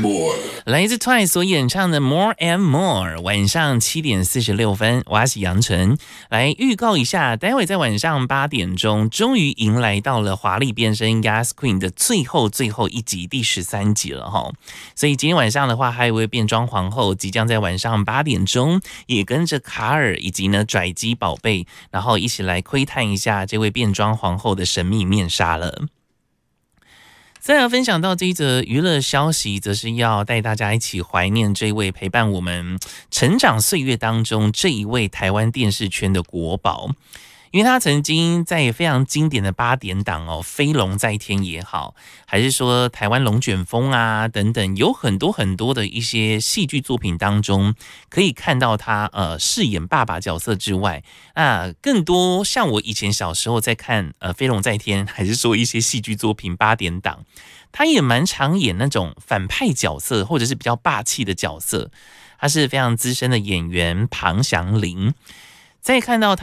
来自 TWICE 所演唱的 More and More， 晚上7点46分，我是杨晨。来预告一下，待会在晚上8点钟，终于迎来到了华丽变身 Yas Queen 的最后一集，第13集了齁。所以今天晚上的话，还有一位变装皇后即将在晚上8点钟，也跟着卡尔以及呢拽鸡宝贝，然后一起来窥探一下这位变装皇后的神秘面纱了。再来分享到这一则娱乐消息，则是要带大家一起怀念这位陪伴我们成长岁月当中这一位台湾电视圈的国宝。因为他曾经在非常经典的8点档哦，飞龙在天也好，还是说台湾龙卷风啊等等，有很多的一些戏剧作品当中，可以看到他饰演爸爸角色之外，更多像我以前小时候在看飞龙在天，还是说一些戏剧作品8点档，他也蛮常演那种反派角色，或者是比较霸气的角色。他是非常资深的演员庞祥林。再看到他